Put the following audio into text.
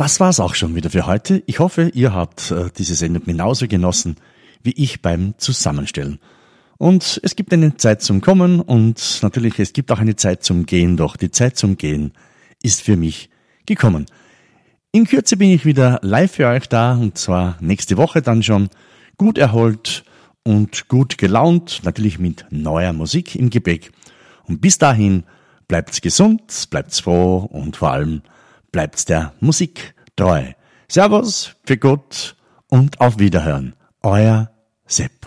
Das war's auch schon wieder für heute. Ich hoffe, ihr habt diese Sendung genauso genossen wie ich beim Zusammenstellen. Und es gibt eine Zeit zum Kommen und natürlich, es gibt auch eine Zeit zum Gehen, doch die Zeit zum Gehen ist für mich gekommen. In Kürze bin ich wieder live für euch da und zwar nächste Woche dann schon gut erholt und gut gelaunt, natürlich mit neuer Musik im Gepäck. Und bis dahin bleibt's gesund, bleibt's froh und vor allem bleibt's der Musik treu. Servus, für Gott und auf Wiederhören. Euer Sepp.